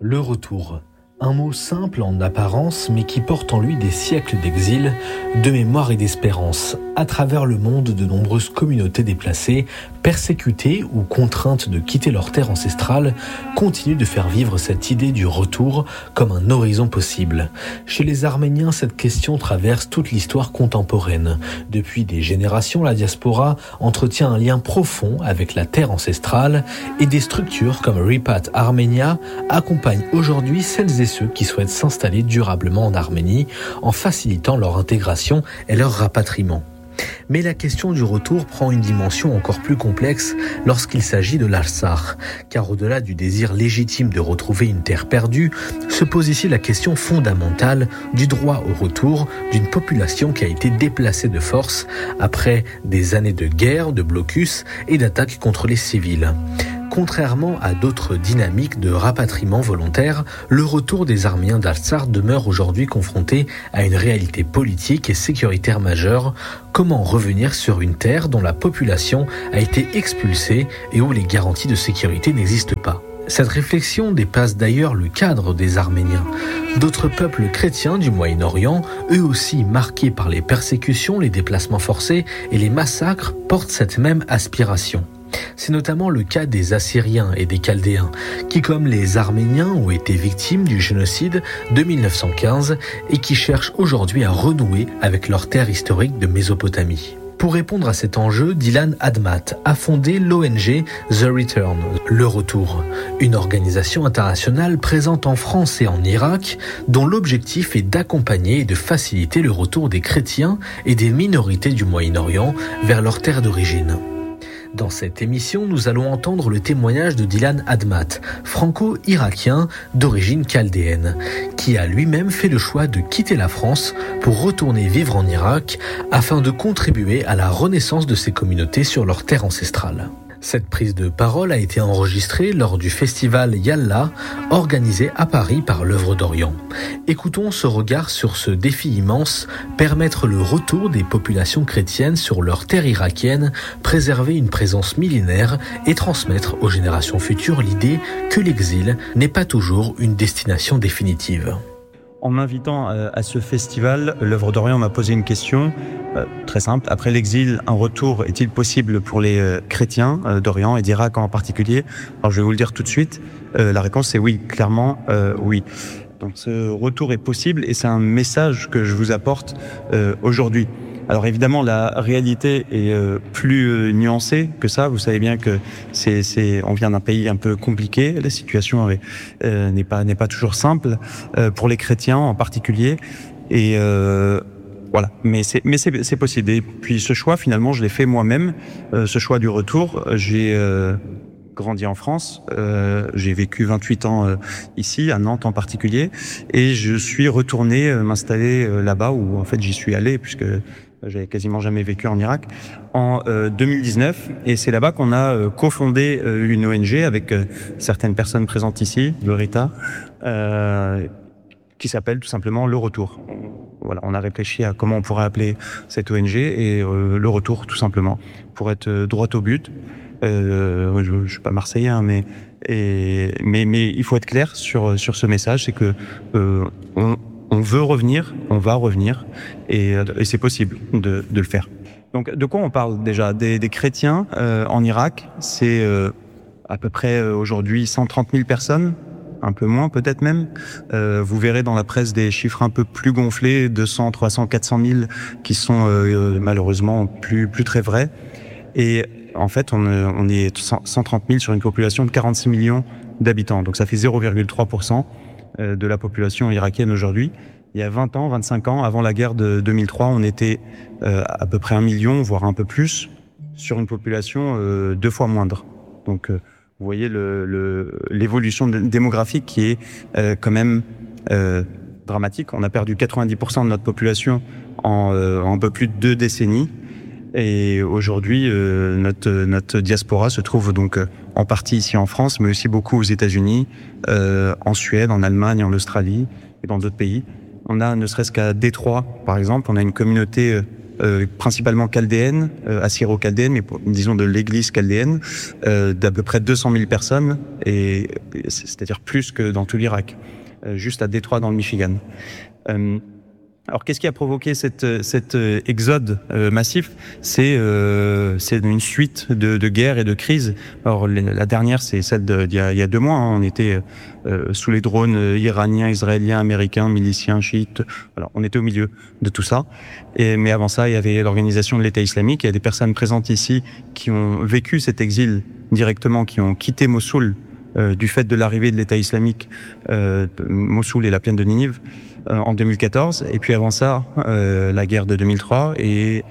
Le retour. Un mot simple en apparence, mais qui porte en lui des siècles d'exil, de mémoire et d'espérance. À travers le monde, de nombreuses communautés déplacées, persécutées ou contraintes de quitter leur terre ancestrale, continuent de faire vivre cette idée du retour comme un horizon possible. Chez les Arméniens, cette question traverse toute l'histoire contemporaine. Depuis des générations, la diaspora entretient un lien profond avec la terre ancestrale et des structures comme Repat Armenia accompagnent aujourd'hui celles et ceux qui souhaitent s'installer durablement en Arménie en facilitant leur intégration et leur rapatriement. Mais la question du retour prend une dimension encore plus complexe lorsqu'il s'agit de l'Artsakh, car au-delà du désir légitime de retrouver une terre perdue, se pose ici la question fondamentale du droit au retour d'une population qui a été déplacée de force après des années de guerre, de blocus et d'attaques contre les civils. Contrairement à d'autres dynamiques de rapatriement volontaire, le retour des Arméniens d'Artsakh demeure aujourd'hui confronté à une réalité politique et sécuritaire majeure. Comment revenir sur une terre dont la population a été expulsée et où les garanties de sécurité n'existent pas ? Cette réflexion dépasse d'ailleurs le cadre des Arméniens. D'autres peuples chrétiens du Moyen-Orient, eux aussi marqués par les persécutions, les déplacements forcés et les massacres, portent cette même aspiration. C'est notamment le cas des Assyriens et des Chaldéens, qui comme les Arméniens ont été victimes du génocide de 1915 et qui cherchent aujourd'hui à renouer avec leur terre historique de Mésopotamie. Pour répondre à cet enjeu, Dilan Admat a fondé l'ONG The Return, Le Retour, une organisation internationale présente en France et en Irak, dont l'objectif est d'accompagner et de faciliter le retour des chrétiens et des minorités du Moyen-Orient vers leur terre d'origine. Dans cette émission, nous allons entendre le témoignage de Dilan Admat, franco-irakien d'origine chaldéenne, qui a lui-même fait le choix de quitter la France pour retourner vivre en Irak afin de contribuer à la renaissance de ces communautés sur leur terre ancestrale. Cette prise de parole a été enregistrée lors du festival Yallah, organisé à Paris par l'Œuvre d'Orient. Écoutons ce regard sur ce défi immense, permettre le retour des populations chrétiennes sur leur terre irakienne, préserver une présence millénaire et transmettre aux générations futures l'idée que l'exil n'est pas toujours une destination définitive. En m'invitant à ce festival, l'Œuvre d'Orient m'a posé une question très simple. Après l'exil, un retour est-il possible pour les chrétiens d'Orient et d'Irak en particulier ? Alors je vais vous le dire tout de suite. La réponse est oui, clairement oui. Donc ce retour est possible et c'est un message que je vous apporte aujourd'hui. Alors évidemment, la réalité est plus nuancée que ça. Vous savez bien que on vient d'un pays un peu compliqué. La situation n'est pas toujours simple pour les chrétiens en particulier. Et voilà. Mais c'est possible. Et puis ce choix, finalement, je l'ai fait moi-même. Ce choix du retour, j'ai grandi en France, j'ai vécu 28 ans ici, à Nantes en particulier, et je suis retourné m'installer là-bas où en fait j'y suis allé puisque j'avais quasiment jamais vécu en Irak, en 2019. Et c'est là-bas qu'on a cofondé une ONG avec certaines personnes présentes ici, le RITA, qui s'appelle tout simplement Le Retour. Voilà, on a réfléchi à comment on pourrait appeler cette ONG et Le Retour, tout simplement, pour être droit au but. Je suis pas marseillais, hein, mais il faut être clair sur ce message, c'est que on veut revenir, on va revenir, et c'est possible de le faire. Donc, de quoi on parle déjà ? Des chrétiens en Irak, c'est à peu près aujourd'hui 130 000 personnes, un peu moins peut-être même. Vous verrez dans la presse des chiffres un peu plus gonflés, 200, 300, 400 000, qui sont malheureusement plus très vrais. Et en fait, on est 130 000 sur une population de 46 millions d'habitants. Donc ça fait 0,3% de la population irakienne aujourd'hui. Il y a 20 ans, 25 ans, avant la guerre de 2003, on était à peu près 1 million, voire un peu plus, sur une population 2 fois moindre. Donc vous voyez l'évolution démographique qui est quand même dramatique. On a perdu 90% de notre population en un peu plus de 2 décennies. Et aujourd'hui, notre diaspora se trouve donc en partie ici en France, mais aussi beaucoup aux États-Unis, en Suède, en Allemagne, en Australie et dans d'autres pays. On a, ne serait-ce qu'à Détroit, par exemple, on a une communauté principalement chaldéenne, assyro-chaldéenne, mais disons de l'église chaldéenne, d'à peu près 200 000 personnes, et c'est-à-dire plus que dans tout l'Irak, juste à Détroit dans le Michigan. Alors, qu'est-ce qui a provoqué cet exode massif ? C'est une suite de guerres et de crises. Alors, la dernière, c'est celle d'il y a 2 mois. Hein. On était sous les drones iraniens, israéliens, américains, miliciens, chiites. Alors, on était au milieu de tout ça. Mais avant ça, il y avait l'organisation de l'État islamique. Il y a des personnes présentes ici qui ont vécu cet exil directement, qui ont quitté Mossoul du fait de l'arrivée de l'État islamique, Mossoul et la plaine de Ninive, en 2014, et puis avant ça, la guerre de 2003, et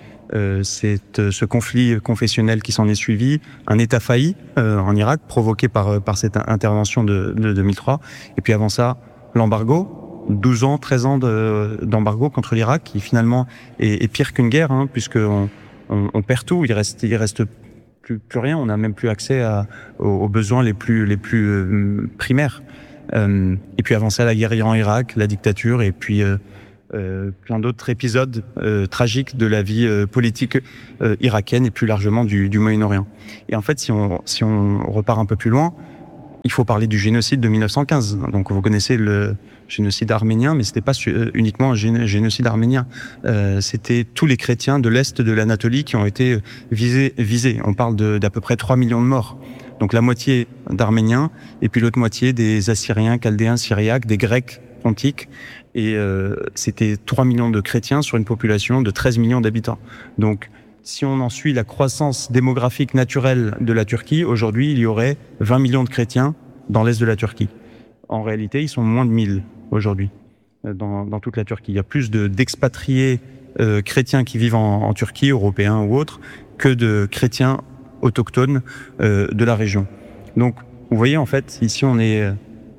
ce conflit confessionnel qui s'en est suivi, un État failli en Irak, provoqué par cette intervention de 2003, et puis avant ça, l'embargo, 12 ans, 13 ans d'embargo contre l'Irak, qui finalement est pire qu'une guerre, hein, puisqu'on perd tout, il reste plus rien, on n'a même plus accès aux besoins les plus primaires. Et puis avant ça, la guerre Iran-Irak, la dictature, et puis plein d'autres épisodes tragiques de la vie politique irakienne et plus largement du Moyen-Orient. Et en fait, si on repart un peu plus loin, il faut parler du génocide de 1915. Donc vous connaissez le génocide arménien, mais c'était pas uniquement un génocide arménien. C'était tous les chrétiens de l'Est de l'Anatolie qui ont été visés. On parle d'à peu près 3 millions de morts. Donc la moitié d'Arméniens, et puis l'autre moitié des Assyriens, Chaldéens, Syriaques, des Grecs pontiques. Et c'était 3 millions de chrétiens sur une population de 13 millions d'habitants. Donc si on en suit la croissance démographique naturelle de la Turquie, aujourd'hui il y aurait 20 millions de chrétiens dans l'Est de la Turquie. En réalité, ils sont moins de 1000 aujourd'hui dans toute la Turquie. Il y a plus d'expatriés chrétiens qui vivent en Turquie, européens ou autres, que de chrétiens autochtones de la région. Donc, vous voyez, en fait, ici, on est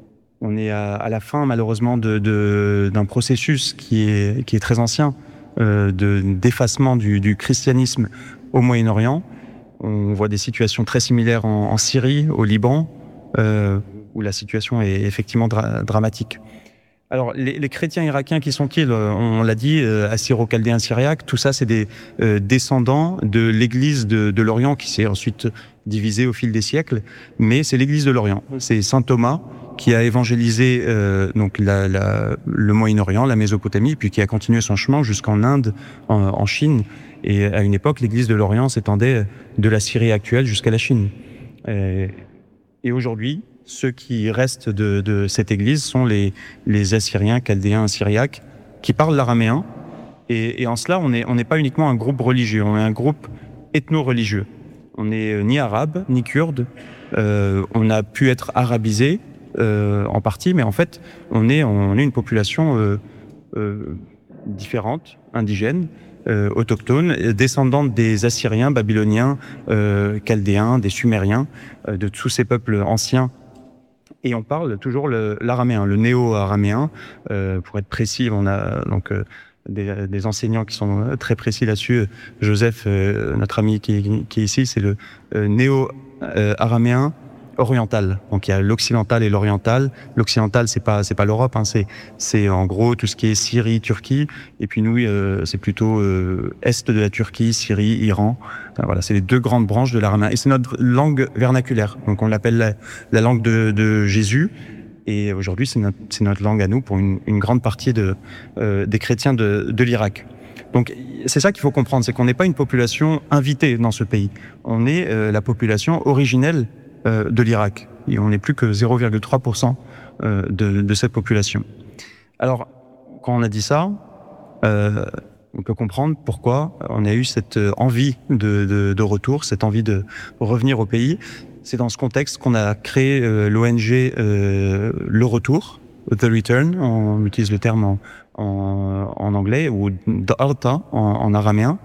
à la fin, malheureusement, d'un processus qui est très ancien, d'effacement du christianisme au Moyen-Orient. On voit des situations très similaires en Syrie, au Liban, où la situation est effectivement dramatique. Alors, les chrétiens irakiens, qui sont-ils ? On l'a dit, assyro-chaldéens, syriaques, tout ça, c'est des descendants de l'église de l'Orient qui s'est ensuite divisée au fil des siècles, mais c'est l'église de l'Orient. C'est saint Thomas qui a évangélisé donc le Moyen-Orient, la Mésopotamie, puis qui a continué son chemin jusqu'en Inde, en Chine. Et à une époque, l'église de l'Orient s'étendait de la Syrie actuelle jusqu'à la Chine. Et aujourd'hui, ceux qui restent de cette église sont les Assyriens, Chaldéens, Syriaques, qui parlent l'araméen. Et en cela, on n'est pas uniquement un groupe religieux, on est un groupe ethno-religieux. On n'est ni arabe, ni kurde. On a pu être arabisé en partie, mais en fait, on est une population différente, indigène, autochtones, descendantes des Assyriens, Babyloniens, Chaldéens, des Sumériens, de tous ces peuples anciens. Et on parle toujours l'araméen, le néo-araméen. Pour être précis, on a donc des enseignants qui sont très précis là-dessus. Joseph, notre ami qui est ici, c'est le néo-araméen oriental. Donc il y a l'occidental et l'oriental. L'occidental, c'est pas l'Europe, hein, c'est en gros tout ce qui est Syrie, Turquie. Et puis nous, c'est plutôt est de la Turquie, Syrie, Iran. Enfin, voilà, c'est les 2 grandes branches de l'araméen. Et c'est notre langue vernaculaire. Donc on l'appelle la langue de Jésus. Et aujourd'hui, c'est notre langue à nous pour une grande partie des chrétiens de l'Irak. Donc c'est ça qu'il faut comprendre, c'est qu'on n'est pas une population invitée dans ce pays. On est la population originelle de l'Irak. Et on n'est plus que 0,3% de cette population. Alors, quand on a dit ça, on peut comprendre pourquoi on a eu cette envie de retour, cette envie de revenir au pays. C'est dans ce contexte qu'on a créé l'ONG Le Retour, The Return, on utilise le terme en anglais, ou Da'arta en araméen.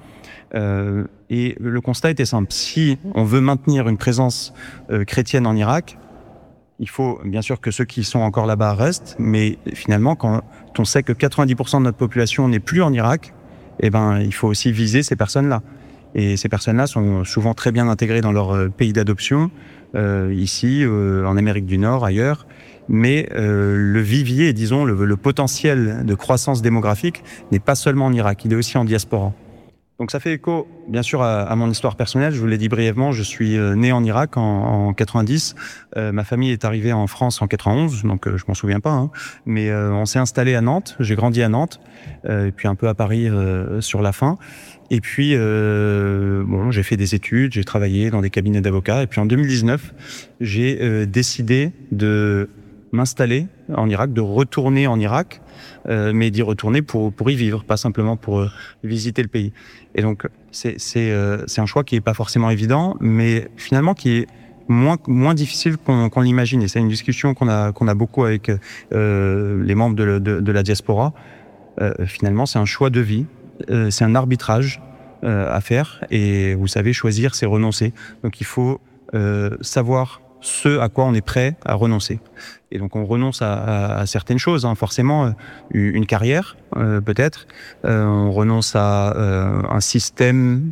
Et le constat était simple. Si on veut maintenir une présence chrétienne en Irak, il faut bien sûr que ceux qui sont encore là-bas restent, mais finalement, quand on sait que 90% de notre population n'est plus en Irak, eh ben, il faut aussi viser ces personnes-là. Et ces personnes-là sont souvent très bien intégrées dans leur pays d'adoption, ici, en Amérique du Nord, ailleurs. Mais le vivier, disons, le potentiel de croissance démographique n'est pas seulement en Irak, il est aussi en diaspora. Donc ça fait écho, bien sûr, à mon histoire personnelle. Je vous l'ai dit brièvement, je suis né en Irak en 90. Ma famille est arrivée en France en 91, donc je m'en souviens pas. Hein. Mais on s'est installé à Nantes. J'ai grandi à Nantes, et puis un peu à Paris sur la fin. Et puis, j'ai fait des études, j'ai travaillé dans des cabinets d'avocats. Et puis en 2019, j'ai décidé de m'installer en Irak, de retourner en Irak, mais d'y retourner pour y vivre, pas simplement pour visiter le pays. Et donc, c'est un choix qui est pas forcément évident, mais finalement qui est moins difficile qu'on l'imagine. Et c'est une discussion qu'on a beaucoup avec les membres de la diaspora. Finalement, c'est un choix de vie, c'est un arbitrage à faire. Et vous savez, choisir, c'est renoncer. Donc, il faut savoir ce à quoi on est prêt à renoncer. Et donc on renonce à certaines choses, hein, forcément, une carrière peut-être, on renonce à un système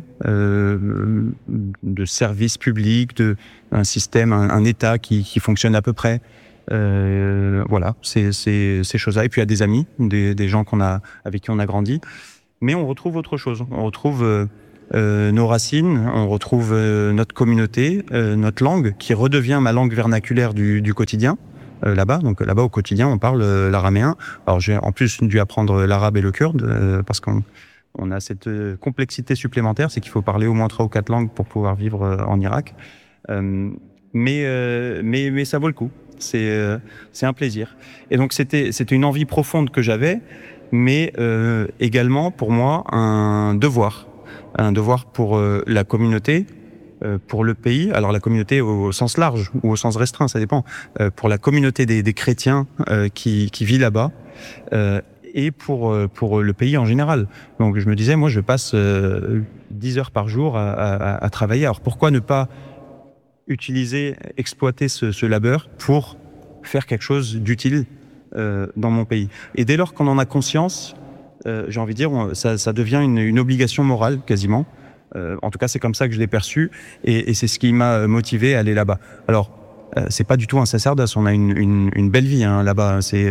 de service public, un système, un État qui fonctionne à peu près. Voilà, ces choses-là. Et puis il y a des amis, des gens avec qui on a grandi. Mais on retrouve autre chose. On retrouve nos racines, on retrouve notre communauté, notre langue, qui redevient ma langue vernaculaire du quotidien, là-bas. Donc là-bas, au quotidien, on parle l'araméen. Alors j'ai en plus dû apprendre l'arabe et le kurde, parce qu'on a cette complexité supplémentaire, c'est qu'il faut parler au moins 3 ou 4 langues pour pouvoir vivre en Irak. Mais ça vaut le coup. C'est un plaisir. Et donc c'était une envie profonde que j'avais, mais également pour moi un devoir pour la communauté, pour le pays. Alors la communauté au sens large ou au sens restreint, ça dépend. Pour la communauté des chrétiens qui vit là-bas, et pour le pays en général. Donc je me disais, moi je passe 10 heures par jour à travailler. Alors pourquoi ne pas exploiter ce labeur pour faire quelque chose d'utile dans mon pays. Et dès lors qu'on en a conscience, j'ai envie de dire, ça devient une obligation morale quasiment. En tout cas, c'est comme ça que je l'ai perçu, et c'est ce qui m'a motivé à aller là-bas. Alors, c'est pas du tout un sacerdoce, on a une belle vie hein, là-bas. C'est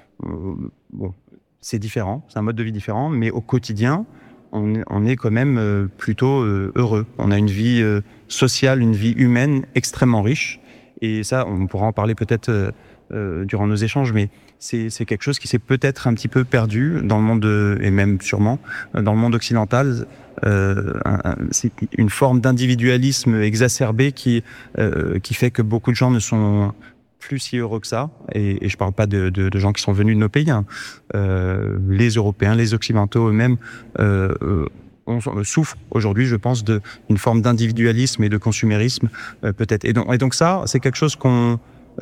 différent, c'est un mode de vie différent, mais au quotidien, on est quand même plutôt heureux. On a une vie sociale, une vie humaine extrêmement riche, et ça, on pourra en parler peut-être durant nos échanges, mais c'est quelque chose qui s'est peut-être un petit peu perdu dans le monde, et même sûrement dans le monde occidental. C'est une forme d'individualisme exacerbé qui fait que beaucoup de gens ne sont plus si heureux que ça, et je parle pas de gens qui sont venus de nos pays, hein. Les Européens, les Occidentaux eux-mêmes on souffre aujourd'hui, je pense, d'une forme d'individualisme et de consumérisme, peut-être. Et donc ça, c'est quelque chose qu'on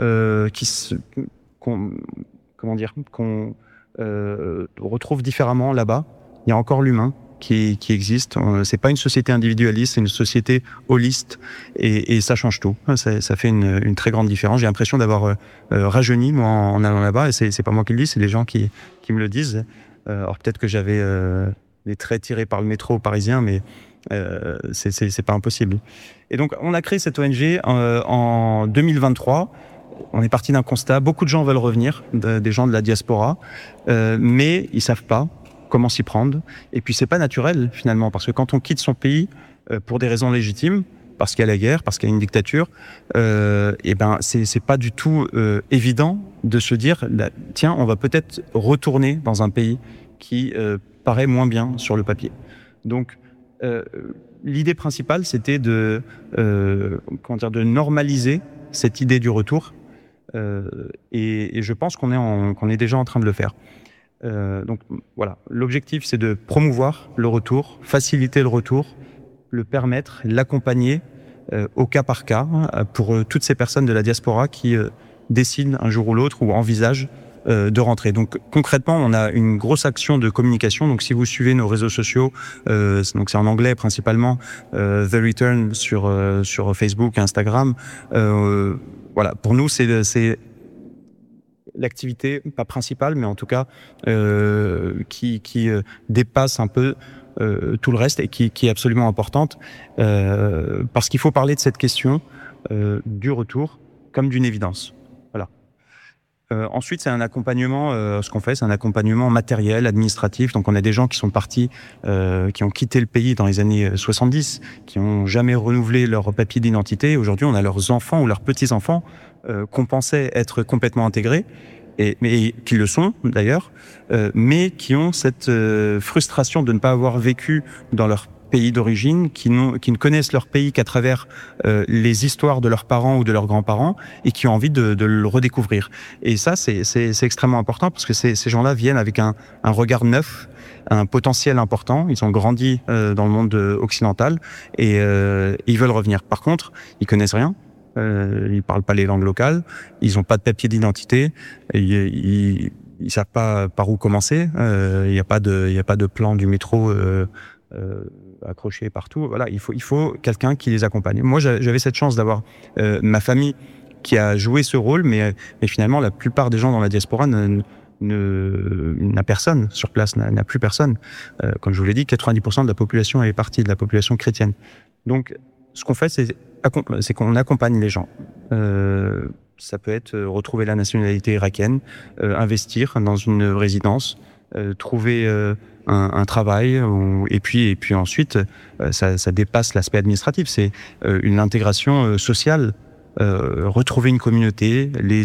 retrouve différemment là-bas. Il y a encore l'humain qui existe. C'est pas une société individualiste, c'est une société holiste, et ça change tout. Ça fait une très grande différence. J'ai l'impression d'avoir rajeuni moi en allant là-bas, et c'est pas moi qui le dis, c'est les gens qui me le disent. Alors peut-être que j'avais des traits tirés par le métro parisien, mais c'est pas impossible. Et donc on a créé cette ONG en 2023. On est parti d'un constat, beaucoup de gens veulent revenir, des gens de la diaspora, mais ils savent pas comment s'y prendre. Et puis c'est pas naturel finalement, parce que quand on quitte son pays pour des raisons légitimes, parce qu'il y a la guerre, parce qu'il y a une dictature, et ben c'est pas du tout évident de se dire tiens, on va peut-être retourner dans un pays qui paraît moins bien sur le papier. Donc l'idée principale, c'était de normaliser cette idée du retour, et je pense qu'on est déjà en train de le faire. Donc voilà, l'objectif c'est de promouvoir le retour, faciliter le retour, le permettre, l'accompagner au cas par cas pour toutes ces personnes de la diaspora qui décident un jour ou l'autre ou envisagent de rentrer. Donc concrètement, on a une grosse action de communication. Donc si vous suivez nos réseaux sociaux, donc c'est en anglais principalement, The Return sur Facebook et Instagram. Voilà, pour nous c'est l'activité, pas principale, mais en tout cas qui dépasse un peu tout le reste, et qui est absolument importante, parce qu'il faut parler de cette question du retour comme d'une évidence. Voilà. Ensuite, c'est un accompagnement. Ce qu'on fait, c'est un accompagnement matériel, administratif. Donc, on a des gens qui sont partis, qui ont quitté le pays dans les années 70, qui ont jamais renouvelé leur papier d'identité. Aujourd'hui, on a leurs enfants ou leurs petits-enfants qu'on pensait être complètement intégrés, mais qui le sont d'ailleurs, mais qui ont cette frustration de ne pas avoir vécu dans leur pays d'origine, qui ne connaissent leur pays qu'à travers les histoires de leurs parents ou de leurs grands-parents, et qui ont envie de le redécouvrir. Et ça, c'est extrêmement important, parce que ces gens-là viennent avec un regard neuf, un potentiel important. Ils ont grandi dans le monde occidental, et ils veulent revenir. Par contre, ils connaissent rien. Ils parlent pas les langues locales. Ils ont pas de papier d'identité. Ils savent pas par où commencer. Il y a pas de plan du métro accroché partout. Voilà, il faut quelqu'un qui les accompagne. Moi, j'avais cette chance d'avoir ma famille qui a joué ce rôle, mais finalement, la plupart des gens dans la diaspora n'a personne sur place, n'a plus personne. Comme je vous l'ai dit, 90% de la population est partie, de la population chrétienne. Donc, ce qu'on fait, c'est qu'on accompagne les gens. Ça peut être retrouver la nationalité irakienne, investir dans une résidence, trouver un travail, et puis ensuite, ça dépasse l'aspect administratif. C'est une intégration sociale, retrouver une communauté, les